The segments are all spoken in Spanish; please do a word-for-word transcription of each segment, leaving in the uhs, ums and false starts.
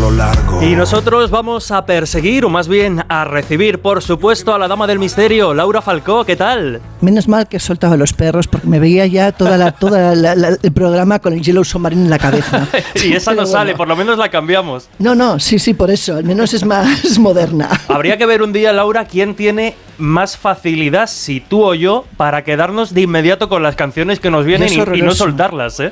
lo largo. Y nosotros vamos a perseguir, o más bien a recibir, por supuesto, a la dama del misterio, Laura Falcó. ¿Qué tal? Menos mal que he soltado a los perros, porque me veía ya toda la, toda la, la, el programa con el Yellow Submarine en la cabeza. Y esa no Pero sale, bueno. por lo menos la cambiamos. No, no, sí, sí, por eso. Al menos es más moderna. Habría que ver un día, Laura, quién tiene más facilidad, si tú o yo, para quedarnos de inmediato con las canciones que nos vienen y, y no soltarlas, ¿eh?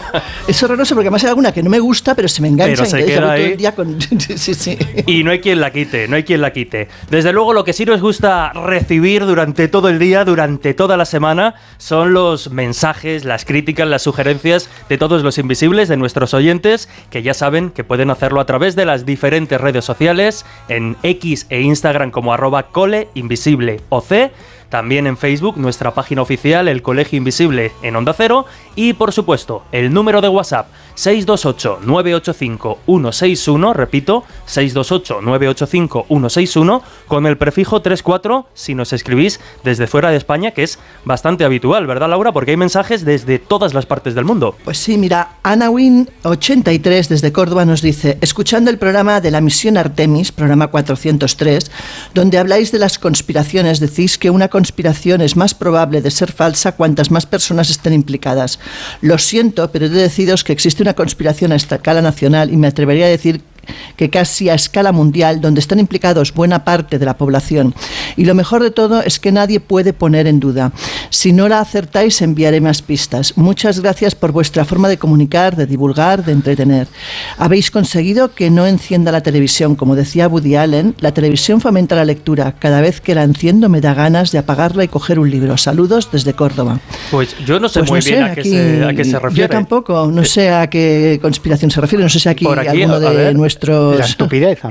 Es horroroso porque además hay alguna que no me gusta, pero se me engancha. Pero se y queda todo ahí. el día con... sí, sí. Y no hay quien la quite, no hay quien la quite. Desde luego, lo que sí nos gusta recibir durante todo el día, durante toda la semana, son los mensajes, las críticas, las sugerencias de todos los invisibles, de nuestros oyentes, que ya saben que pueden hacerlo a través de las diferentes redes sociales, en X e Instagram como arroba coleinvisible o C, también en Facebook, nuestra página oficial, El Colegio Invisible en Onda Cero, y por supuesto, el número de WhatsApp seis dos ocho, nueve ocho cinco, uno seis uno, repito, seis dos ocho, nueve ocho cinco, uno seis uno, con el prefijo treinta y cuatro si nos escribís desde fuera de España, que es bastante habitual, ¿verdad, Laura? Porque hay mensajes desde todas las partes del mundo. Pues sí, mira, Anawin ochenta y tres desde Córdoba nos dice, escuchando el programa de la misión Artemis, programa cuatrocientos tres, donde habláis de las conspiraciones, decís que una conspiración es más probable de ser falsa cuantas más personas estén implicadas. Lo siento, pero he de deciros que existe una conspiración a escala nacional y me atrevería a decir que casi a escala mundial, donde están implicados buena parte de la población. Y lo mejor de todo es que nadie puede poner en duda. Si no la acertáis, enviaré más pistas. Muchas gracias por vuestra forma de comunicar, de divulgar, de entretener. Habéis conseguido que no encienda la televisión. Como decía Woody Allen, la televisión fomenta la lectura. Cada vez que la enciendo me da ganas de apagarla y coger un libro. Saludos desde Córdoba. Pues yo no sé pues muy no sé, bien a, qué aquí, se, a qué se refiere. Yo tampoco, no sé a qué conspiración se refiere. No sé si aquí, Por aquí alguno a de ver, nuestros... La estupidez.